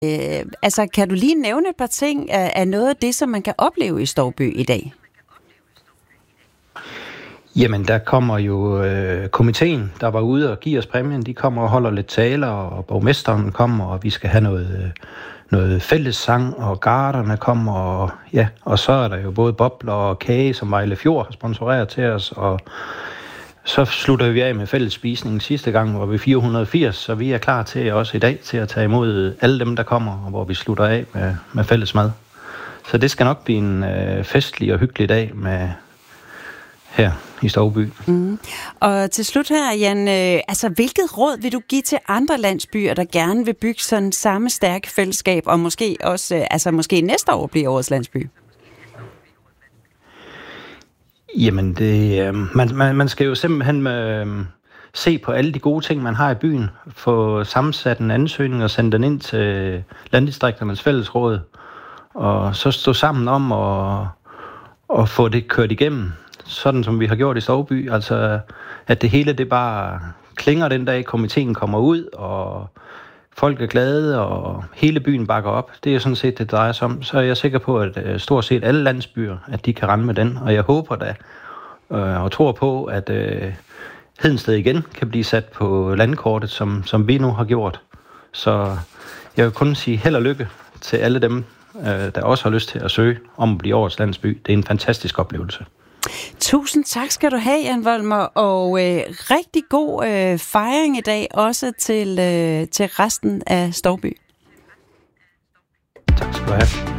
Altså, kan du lige nævne et par ting af noget af det, som man kan opleve i Stouby i dag? Jamen, der kommer jo komiteen, der var ude og give os præmien. De kommer og holder lidt taler, og borgmesteren kommer, og vi skal have noget fællessang, og garderne kommer, og så er der jo både bobler og kage, som Vejle Fjord har sponsoreret til os, og så slutter vi af med fællesspisningen sidste gang, hvor vi 480, så vi er klar til også i dag til at tage imod alle dem, der kommer, og hvor vi slutter af med fælles mad. Så det skal nok blive en festlig og hyggelig dag med her i Stouby. Og til slut her, Jan, altså hvilket råd vil du give til andre landsbyer, der gerne vil bygge sådan samme stærke fællesskab, og måske også, måske næste år bliver årets landsby? Jamen, man skal jo simpelthen se på alle de gode ting, man har i byen, få sammensat en ansøgning og sende den ind til Landdistrikternes Fællesråd, og så stå sammen om og få det kørt igennem, sådan som vi har gjort i Stouby, altså at det hele det bare klinger den dag, komiteen kommer ud, og folk er glade, og hele byen bakker op. Det er sådan set, det drejer sig om. Så er jeg sikker på, at stort set alle landsbyer, at de kan rende med den, og jeg håber da, og tror på, at Hedensted igen kan blive sat på landkortet, som vi nu har gjort. Så jeg vil kun sige held og lykke til alle dem, der også har lyst til at søge om at blive årets landsby. Det er en fantastisk oplevelse. Tusind tak skal du have, Jan Volmer, og rigtig god fejring i dag, også til resten af Stouby. Tak skal du have.